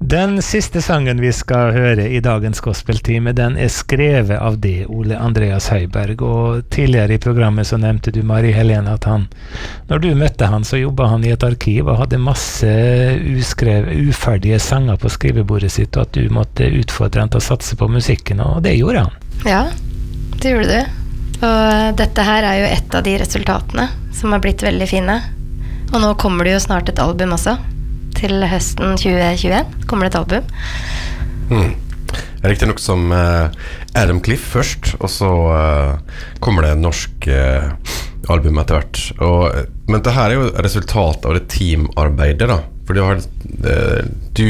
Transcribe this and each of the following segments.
Den siste sangen vi skal høre i dagens gospeltime, den skrevet av det, Ole Andreas Høiberg, og tidligere i programmet så nevnte du, Marie Helene, at når du møtte han, så jobbet han i et arkiv og hadde masse uferdige sanger på skrivebordet sitt, og at du måtte utfordre han til å satse på musikken, og det gjorde han. Ja, det gjorde du. Og dette her jo et av de resultatene som har blitt veldig fine. Og nå kommer det jo snart et album også. Til høsten 2021 kommer det et album. Riktig nok som Adam Cliff først, og så kommer det en norsk album etter hvert. Men det her jo resultat av det teamarbeidet da. For du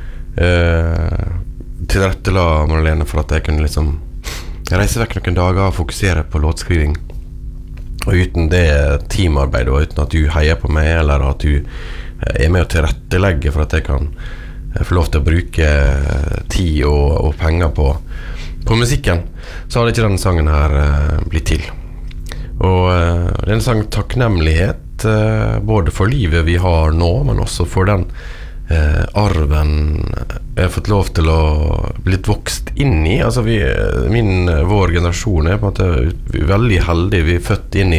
tilrettela Marlene for at jeg kunne liksom reise vekk noen dager og fokusere på låtskriving. Og uten det teamarbeidet, og uten at du heier på meg, eller at du med å tilrettelegge for at jeg kan få lov til å bruke tid og penger på musikken, så hadde ikke denne sangen her blitt til. Og det en sang takknemlighet både for livet vi har nå, men også for den arven jeg har fått lov til å bli vokst inn i. Altså vår generasjon på en måte veldig heldig. Vi født inn i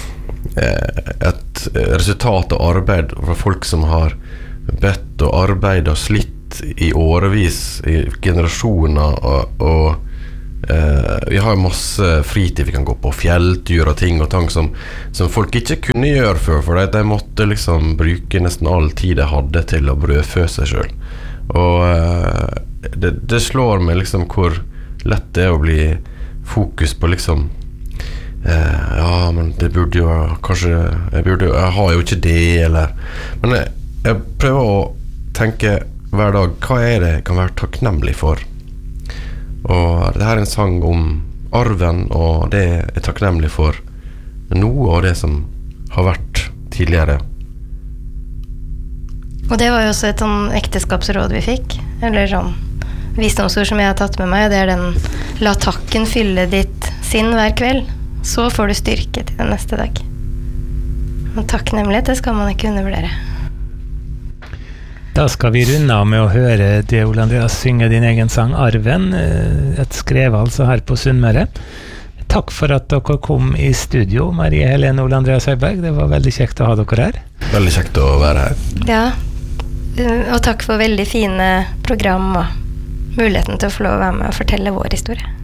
et resultat av arbeid fra folk som har bedt og arbeidet og slitt i årevis, i generasjoner, og vi har masse fritid, vi kan gå på fjelltur og ting og tang som folk ikke kunne gjøre før, for de måtte liksom bruke nesten all tid de hadde til å brødfø seg selv. Og det slår meg liksom hvor lett det å bli fokus på liksom ja, men det burde jo kanskje jeg har jo ikke det, men jeg prøver å tenke hver dag, hva det jeg kan være takknemlig for? Og det her en sang om arven, og det jeg takknemlig for noe av det som har vært tidligere. Og det var jo også et sånn ekteskapsråd vi fikk, eller sånn visdomsord som jeg har tatt med meg, det den la takken fylle ditt sinn hver kveld, så får du styrke til den neste dag. Og takknemlighet, det skal man ikke undervurdere. Da skal vi runde av med å høre det, Ole Andreas, synge din egen sang Arven, et skrevet altså her på Sunnmøre. Takk for at dere kom i studio, Marie Helene og Ole Andreas Høiberg. Det var veldig kjekt å ha dere her. Veldig kjekt å være her. Ja, og takk for veldig fine program og muligheten til å få lov å være med og fortelle vår historie.